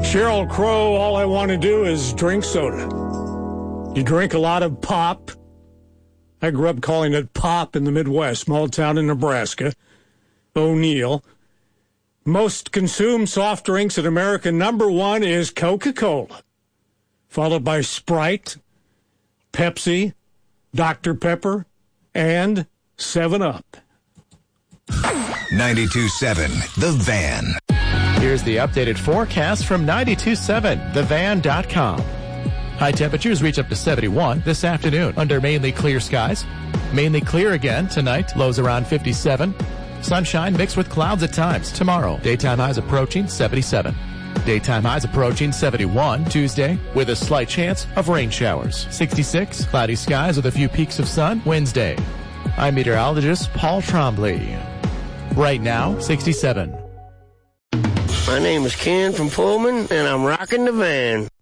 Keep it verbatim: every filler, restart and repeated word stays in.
Sheryl Crow, all I want to do is drink soda. You drink a lot of pop. I grew up calling it pop in the Midwest, small town in Nebraska. O'Neill. Most consumed soft drinks in America, number one is Coca-Cola, followed by Sprite, Pepsi, Doctor Pepper, and seven up. ninety-two point seven The Van. Here's the updated forecast from ninety-two point seven the van dot com. High temperatures reach up to seventy-one this afternoon under mainly clear skies. Mainly clear again tonight, lows around fifty-seven. Sunshine mixed with clouds at times tomorrow. Daytime highs approaching seventy-seven. Daytime highs approaching seventy-one Tuesday with a slight chance of rain showers. sixty-six, cloudy skies with a few peaks of sun Wednesday. I'm meteorologist Paul Trombley. Right now, sixty-seven. My name is Ken from Pullman, and I'm rocking the van.